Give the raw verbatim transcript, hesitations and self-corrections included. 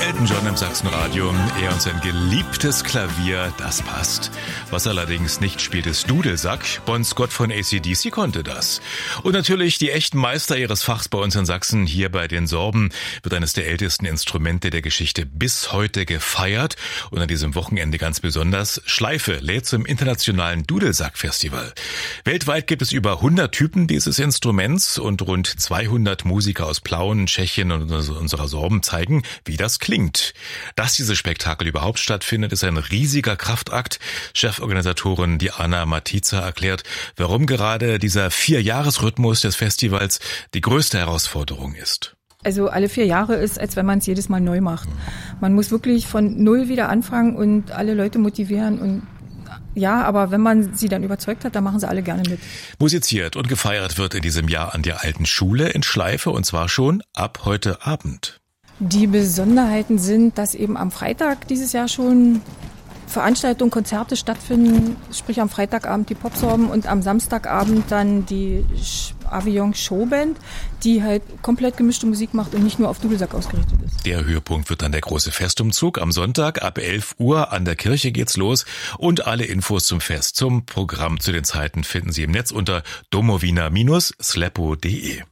Elton John im Sachsenradio, er und sein geliebtes Klavier, das passt. Was allerdings nicht spielt, ist Dudelsack. Bon Scott von A C D C konnte das. Und natürlich die echten Meister ihres Fachs bei uns in Sachsen, hier bei den Sorben, wird eines der ältesten Instrumente der Geschichte bis heute gefeiert. Und an diesem Wochenende ganz besonders. Schleife lädt zum internationalen Dudelsack-Festival. Weltweit gibt es über hundert Typen dieses Instruments und rund zweihundert Musiker aus Plauen, Tschechien und unserer Sorben zeigen, wie das klingt. Dass dieses Spektakel überhaupt stattfindet, ist ein riesiger Kraftakt. Cheforganisatorin Diana Matiza erklärt, warum gerade dieser Vierjahresrhythmus des Festivals die größte Herausforderung ist. Also alle vier Jahre ist, als wenn man es jedes Mal neu macht. Man muss wirklich von Null wieder anfangen und alle Leute motivieren und ja, aber wenn man sie dann überzeugt hat, dann machen sie alle gerne mit. Musiziert und gefeiert wird in diesem Jahr an der Alten Schule in Schleife und zwar schon ab heute Abend. Die Besonderheiten sind, dass eben am Freitag dieses Jahr schon Veranstaltungen, Konzerte stattfinden, sprich am Freitagabend die Popsorben und am Samstagabend dann die Avion Showband, die halt komplett gemischte Musik macht und nicht nur auf Dudelsack ausgerichtet ist. Der Höhepunkt wird dann der große Festumzug am Sonntag ab elf Uhr an der Kirche geht's los und alle Infos zum Fest, zum Programm zu den Zeiten finden Sie im Netz unter domowina Bindestrich slepo punkt de.